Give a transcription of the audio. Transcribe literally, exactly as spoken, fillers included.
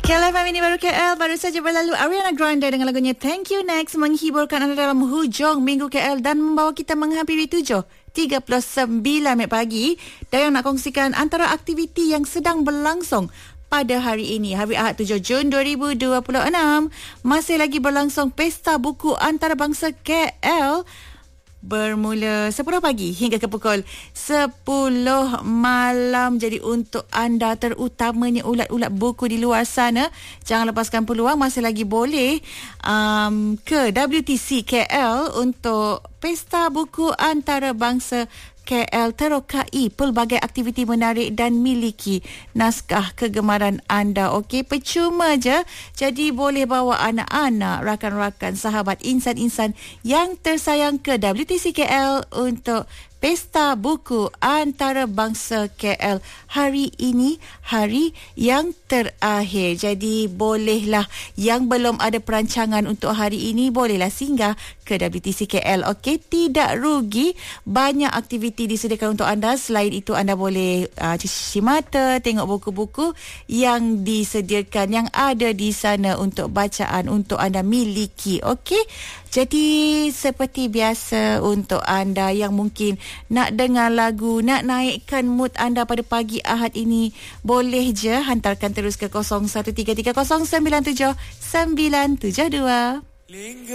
K L F M ini baru K L, baru saja berlalu Ariana Grande dengan lagunya Thank You Next menghiburkan anda dalam hujung minggu K L dan membawa kita menghampiri tujuh tiga puluh sembilan minit pagi. Dan yang nak kongsikan antara aktiviti yang sedang berlangsung pada hari ini, hari Ahad tujuh Jun dua ribu dua puluh enam, masih lagi berlangsung Pesta Buku Antarabangsa K L. Bermula sepuluh pagi hingga ke pukul sepuluh malam. Jadi untuk anda, terutamanya ulat-ulat buku di luar sana, jangan lepaskan peluang. Masih lagi boleh um, ke W T C K L untuk Pesta Buku Antarabangsa K L, terokai pelbagai aktiviti menarik dan miliki naskah kegemaran anda. Okey, percuma je. Jadi boleh bawa anak-anak, rakan-rakan, sahabat, insan-insan yang tersayang ke W T C K L untuk Pesta Buku Antarabangsa K L. Hari ini hari yang terakhir. Jadi bolehlah, yang belum ada perancangan untuk hari ini, bolehlah singgah ke W T C K L. Okey, tidak rugi. Banyak aktiviti disediakan untuk anda. Selain itu, anda boleh uh, cuci mata, tengok buku-buku yang disediakan, yang ada di sana untuk bacaan, untuk anda miliki. Okey, jadi seperti biasa, untuk anda yang mungkin nak dengar lagu, nak naikkan mood anda pada pagi Ahad ini, boleh je hantarkan terus ke kosong satu tiga tiga kosong sembilan tujuh sembilan tujuh dua.